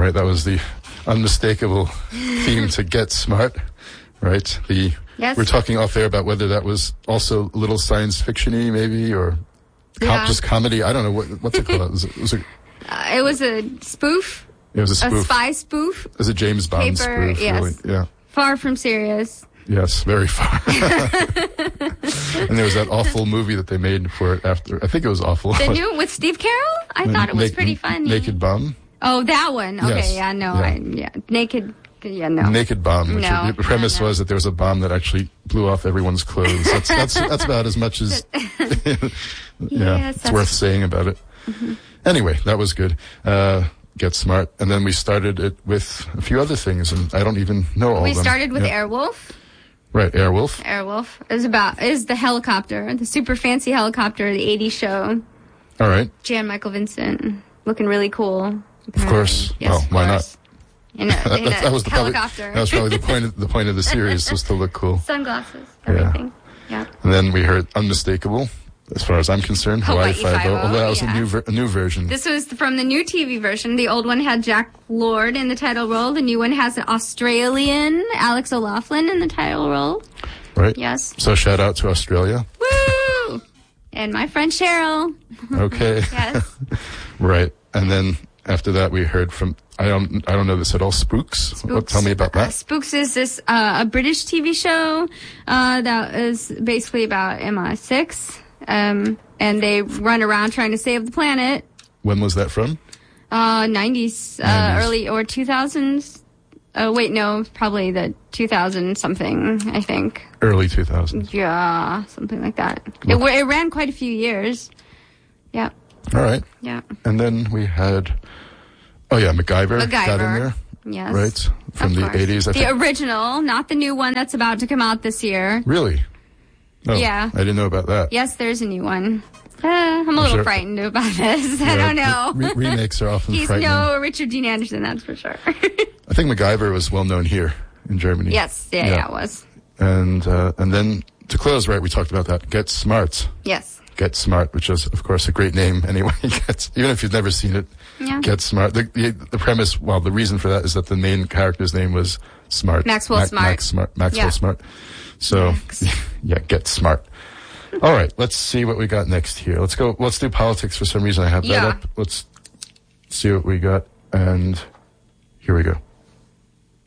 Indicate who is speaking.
Speaker 1: right? That was the unmistakable theme to Get Smart, right?
Speaker 2: Yes.
Speaker 1: We're talking off air about whether that was also a little science fiction-y, maybe, or just comedy. I don't know what's it called.
Speaker 2: It was a spoof.
Speaker 1: It was a spoof.
Speaker 2: A spy spoof.
Speaker 1: It was a James Bond
Speaker 2: Paper,
Speaker 1: spoof.
Speaker 2: yes.
Speaker 1: Really. Yeah.
Speaker 2: Far from serious.
Speaker 1: Yes, very far. And there was that awful movie that they made for it after. I think it was awful.
Speaker 2: The new with Steve Carell? I thought it was pretty funny.
Speaker 1: Naked Bomb?
Speaker 2: Oh, that one. Okay,
Speaker 1: Yes.
Speaker 2: yeah, no.
Speaker 1: Yeah.
Speaker 2: Naked, yeah, no.
Speaker 1: Naked Bomb. Which
Speaker 2: No,
Speaker 1: the premise
Speaker 2: no.
Speaker 1: was that there was a bomb that actually blew off everyone's clothes. That's about as much as it's worth saying about it.
Speaker 2: Mm-hmm.
Speaker 1: Anyway, that was good. Get Smart. And then we started it with a few other things, and I don't even know all of them.
Speaker 2: We started with Airwolf.
Speaker 1: Right, Airwolf.
Speaker 2: Airwolf is the helicopter, the super fancy helicopter, the 80s show.
Speaker 1: All right.
Speaker 2: Jan Michael Vincent, looking really cool.
Speaker 1: Of course.
Speaker 2: Yes,
Speaker 1: well,
Speaker 2: of
Speaker 1: why
Speaker 2: course.
Speaker 1: not? That was
Speaker 2: helicopter.
Speaker 1: That was probably the point of the series, was to look cool.
Speaker 2: Sunglasses, everything. Yeah.
Speaker 1: And then we heard Unmistakable, as far as I'm concerned, Hawaii Five-0. Although that was a new version.
Speaker 2: This was from the new TV version. The old one had Jack Lord in the title role. The new one has an Australian Alex O'Loughlin in the title role.
Speaker 1: Right.
Speaker 2: Yes.
Speaker 1: So shout out to Australia.
Speaker 2: Woo! And my friend Cheryl.
Speaker 1: Okay.
Speaker 2: Yes.
Speaker 1: Right. And then after that, we heard from I don't know this at all. Spooks. Tell me about that.
Speaker 2: Spooks is this a British TV show that is basically about MI6. And they run around trying to save the planet.
Speaker 1: When was that from?
Speaker 2: 90s, early or 2000s. Wait, no, probably the 2000 something, I think.
Speaker 1: Early 2000s.
Speaker 2: Yeah, something like that. It ran quite a few years. Yeah.
Speaker 1: All right.
Speaker 2: Yeah.
Speaker 1: And then we had, MacGyver got in there.
Speaker 2: Yes.
Speaker 1: Right? From the 80s, I think.
Speaker 2: The original, not the new one that's about to come out this year.
Speaker 1: Really? Oh,
Speaker 2: yeah.
Speaker 1: I didn't know about that.
Speaker 2: Yes, there's a new one. I'm a little frightened about this. I don't know.
Speaker 1: Remakes are often frightening.
Speaker 2: He's no Richard Dean Anderson, that's for sure.
Speaker 1: I think MacGyver was well known here in Germany.
Speaker 2: Yes, yeah, it was.
Speaker 1: And then to close, right, we talked about that. Get Smart.
Speaker 2: Yes.
Speaker 1: Get Smart, which is, of course, a great name anyway. Even if you've never seen it.
Speaker 2: Yeah.
Speaker 1: Get Smart. The premise, the reason for that is that the main character's name was Smart.
Speaker 2: Maxwell Smart.
Speaker 1: Maxwell Smart. So, Get Smart. All right, let's see what we got next here. Let's do politics. For some reason I have that up. Let's see what we got. And here we go.